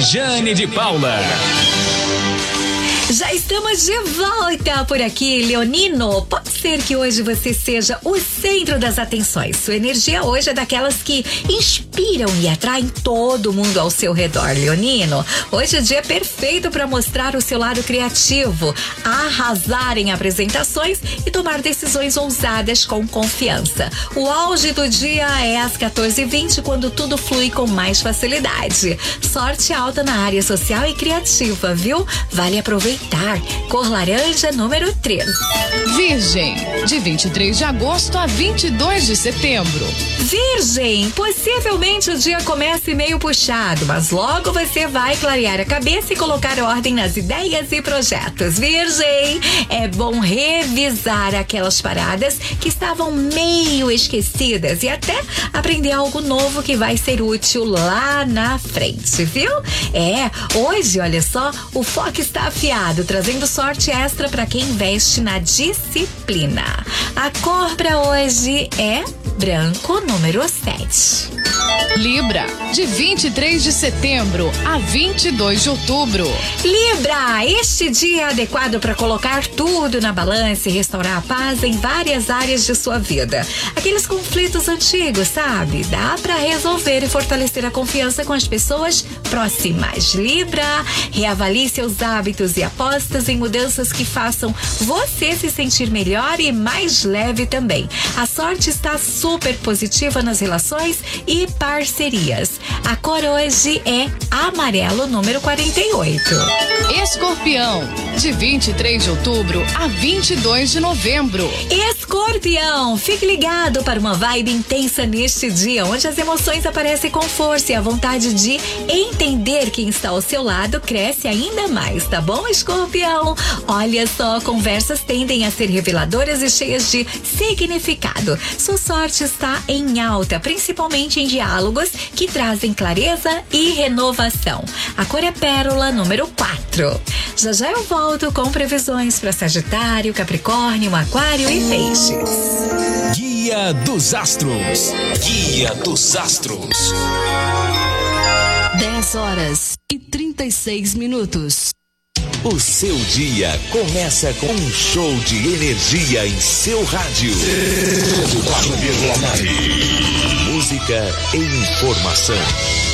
Jane de Paula. Já estamos de volta por aqui, Leonino. Pode ser que hoje você seja o centro das atenções. Sua energia hoje é daquelas que inspiram e atraem todo mundo ao seu redor, Leonino. Hoje é dia perfeito para mostrar o seu lado criativo, arrasar em apresentações e tomar decisões ousadas com confiança. O auge do dia é às 14h20, quando tudo flui com mais facilidade. Sorte alta na área social e criativa, viu? Vale aproveitar. Cor laranja, número 3. Virgem, de 23 de agosto a 22 de setembro. Virgem, possivelmente o dia comece meio puxado, mas logo você vai clarear a cabeça e colocar ordem nas ideias e projetos. Virgem, é bom revisar aquelas paradas que estavam meio esquecidas e até aprender algo novo que vai ser útil lá na frente, viu? Hoje, olha só, o foco está afiado, trazendo sorte extra para quem investe na disciplina. A cor para hoje é branco, número 7. Libra, de 23 de setembro a 22 de outubro. Libra, este dia é adequado para colocar tudo na balança e restaurar a paz em várias áreas de sua vida. Aqueles conflitos antigos, sabe? Dá para resolver e fortalecer a confiança com as pessoas próximas. Libra, reavalie seus hábitos e apostas em mudanças que façam você se sentir melhor e mais leve também. A sorte está super positiva nas relações e parcerias. A cor hoje é amarelo, número 48. Escorpião, de 23 de outubro a 22 de novembro. Escorpião, fique ligado para uma vibe intensa neste dia, onde as emoções aparecem com força e a vontade de entender quem está ao seu lado cresce ainda mais, tá bom, Escorpião? Olha só, conversas tendem a ser reveladoras e cheias de significado. Sua sorte está em alta, principalmente em diálogos que trazem clareza e renovação. A cor é pérola, número 4. Já eu volto com previsões para Sagitário, Capricórnio, Aquário e Peixes. Guia dos Astros. Guia dos Astros. 10h36. O seu dia começa com um show de energia em seu rádio. Música e informação.